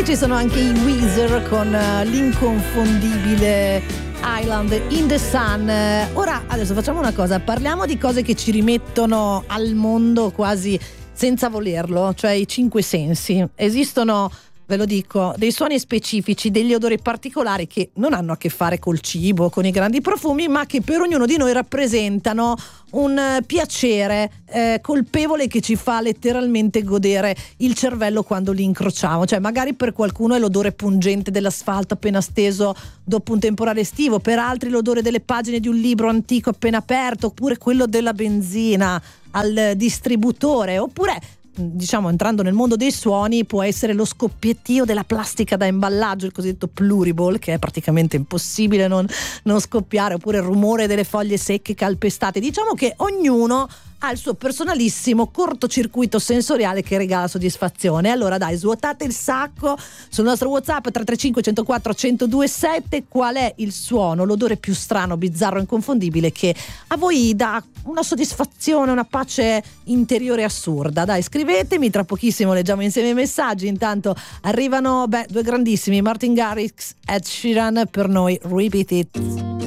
ci sono anche i Weezer con l'inconfondibile Island in the Sun. Ora, adesso facciamo una cosa, parliamo di cose che ci rimettono al mondo quasi senza volerlo, cioè i cinque sensi. Esistono, ve lo dico, dei suoni specifici, degli odori particolari che non hanno a che fare col cibo, con i grandi profumi, ma che per ognuno di noi rappresentano un piacere colpevole che ci fa letteralmente godere il cervello quando li incrociamo. Cioè magari per qualcuno è l'odore pungente dell'asfalto appena steso dopo un temporale estivo, per altri l'odore delle pagine di un libro antico appena aperto, oppure quello della benzina al distributore, oppure, diciamo, entrando nel mondo dei suoni, può essere lo scoppiettio della plastica da imballaggio, il cosiddetto pluriball, che è praticamente impossibile non scoppiare, oppure il rumore delle foglie secche calpestate. Diciamo che ognuno ha il suo personalissimo cortocircuito sensoriale che regala soddisfazione. Allora dai, svuotate il sacco sul nostro WhatsApp 335 104 1027. Qual è il suono, l'odore più strano, bizzarro, inconfondibile che a voi dà una soddisfazione, una pace interiore assurda? Dai, scrivetemi, tra pochissimo leggiamo insieme i messaggi. Intanto arrivano due grandissimi, Martin Garrix, Ed Sheeran, per noi Repeat It.